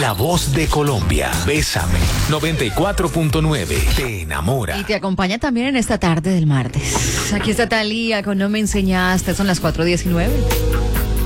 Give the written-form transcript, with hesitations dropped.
La voz de Colombia. Bésame. 94.9. Te enamora. Y te acompaña también en esta tarde del martes. Aquí está Thalía con No Me Enseñaste. Son las 4:19.